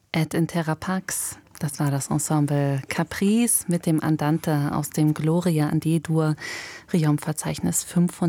Et in terra pax. Das war das Ensemble Caprice mit dem Andante aus dem Gloria in D-Dur, Riom-Verzeichnis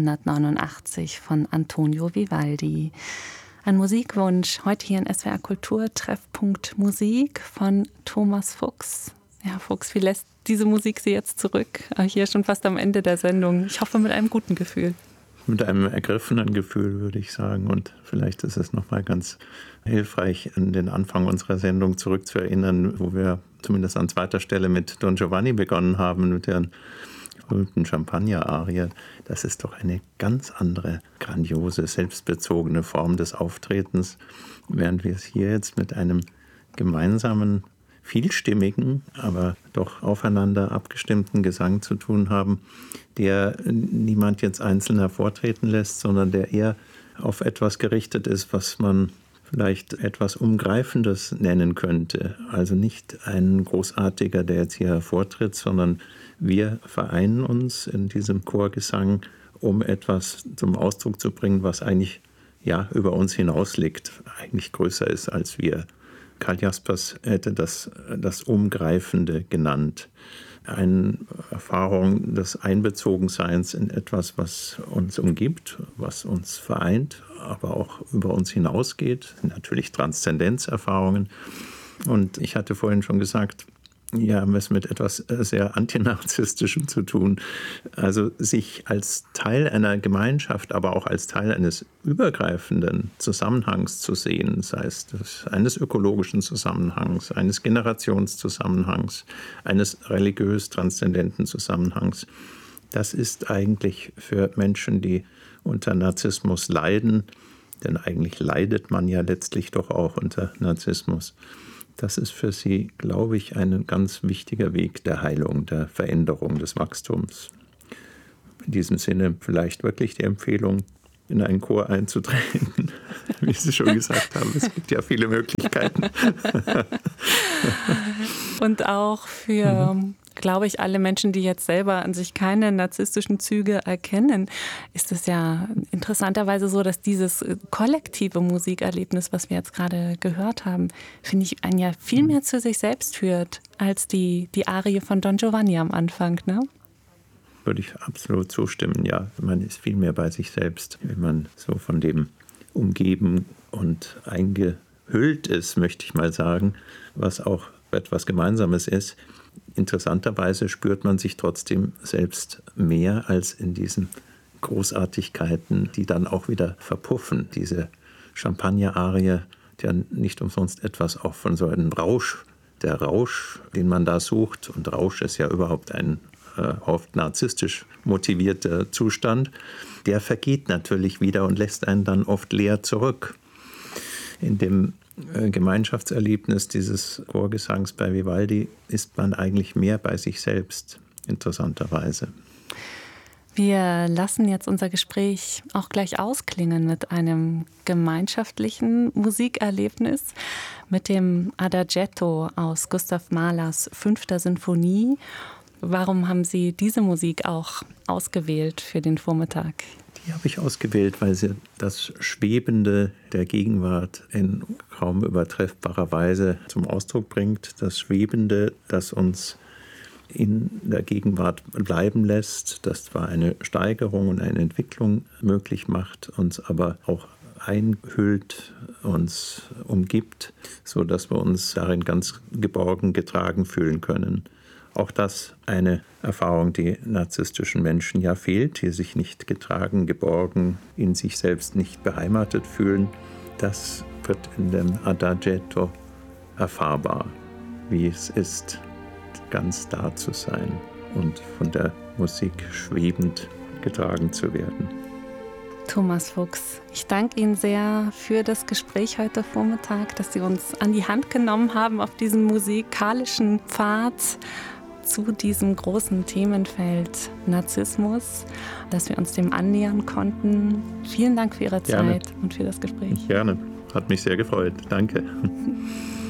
589 von Antonio Vivaldi. Ein Musikwunsch heute hier in SWR Kultur, Treffpunkt Musik von Thomas Fuchs. Ja, Fuchs, wie lässt diese Musik Sie jetzt zurück? Hier schon fast am Ende der Sendung. Ich hoffe mit einem guten Gefühl. Mit einem ergriffenen Gefühl, würde ich sagen. Und vielleicht ist es nochmal ganz hilfreich, an den Anfang unserer Sendung zurückzuerinnern, wo wir zumindest an zweiter Stelle mit Don Giovanni begonnen haben, mit der berühmten Champagner-Arie. Das ist doch eine ganz andere, grandiose, selbstbezogene Form des Auftretens, während wir es hier jetzt mit einem gemeinsamen, vielstimmigen, aber doch aufeinander abgestimmten Gesang zu tun haben, der niemand jetzt einzeln hervortreten lässt, sondern der eher auf etwas gerichtet ist, was man vielleicht etwas Umgreifendes nennen könnte. Also nicht ein Großartiger, der jetzt hier hervortritt, sondern wir vereinen uns in diesem Chorgesang, um etwas zum Ausdruck zu bringen, was eigentlich über uns hinaus liegt, eigentlich größer ist als wir. Karl Jaspers hätte das Umgreifende genannt. Eine Erfahrung des Einbezogenseins in etwas, was uns umgibt, was uns vereint, aber auch über uns hinausgeht. Natürlich Transzendenzerfahrungen. Und ich hatte vorhin schon gesagt, wir haben es mit etwas sehr Antinarzisstischem zu tun. Also sich als Teil einer Gemeinschaft, aber auch als Teil eines übergreifenden Zusammenhangs zu sehen, sei es eines ökologischen Zusammenhangs, eines Generationszusammenhangs, eines religiös-transzendenten Zusammenhangs. Das ist eigentlich für Menschen, die unter Narzissmus leiden, denn eigentlich leidet man ja letztlich doch auch unter Narzissmus. Das ist für sie, glaube ich, ein ganz wichtiger Weg der Heilung, der Veränderung, des Wachstums. In diesem Sinne vielleicht wirklich die Empfehlung, in einen Chor einzutreten. Wie Sie schon gesagt haben, es gibt ja viele Möglichkeiten. Und auch für, glaube ich, alle Menschen, die jetzt selber an sich keine narzisstischen Züge erkennen, ist es ja interessanterweise so, dass dieses kollektive Musikerlebnis, was wir jetzt gerade gehört haben, finde ich, einen ja viel mehr zu sich selbst führt, als die Arie von Don Giovanni am Anfang, ne? Würde ich absolut zustimmen, ja. Man ist viel mehr bei sich selbst, wenn man so von dem umgeben und eingehüllt ist, möchte ich mal sagen, was auch etwas Gemeinsames ist. Interessanterweise spürt man sich trotzdem selbst mehr als in diesen Großartigkeiten, die dann auch wieder verpuffen. Diese Champagner-Arie, die ja nicht umsonst etwas auch von so einem Rausch, der Rausch, den man da sucht, und Rausch ist ja überhaupt ein oft narzisstisch motivierter Zustand, der vergeht natürlich wieder und lässt einen dann oft leer zurück. In dem Gemeinschaftserlebnis dieses Chorgesangs bei Vivaldi ist man eigentlich mehr bei sich selbst, interessanterweise. Wir lassen jetzt unser Gespräch auch gleich ausklingen mit einem gemeinschaftlichen Musikerlebnis, mit dem Adagietto aus Gustav Mahlers 5. Sinfonie. Warum haben Sie diese Musik auch ausgewählt für den Vormittag? Die habe ich ausgewählt, weil sie das Schwebende der Gegenwart in kaum übertreffbarer Weise zum Ausdruck bringt. Das Schwebende, das uns in der Gegenwart bleiben lässt, das zwar eine Steigerung und eine Entwicklung möglich macht, uns aber auch einhüllt, uns umgibt, sodass wir uns darin ganz geborgen, getragen fühlen können. Auch das eine Erfahrung, die narzisstischen Menschen ja fehlt, die sich nicht getragen, geborgen, in sich selbst nicht beheimatet fühlen. Das wird in dem Adagietto erfahrbar, wie es ist, ganz da zu sein und von der Musik schwebend getragen zu werden. Thomas Fuchs, ich danke Ihnen sehr für das Gespräch heute Vormittag, dass Sie uns an die Hand genommen haben auf diesen musikalischen Pfad zu diesem großen Themenfeld Narzissmus, dass wir uns dem annähern konnten. Vielen Dank für Ihre Zeit und für das Gespräch. Gerne, hat mich sehr gefreut. Danke.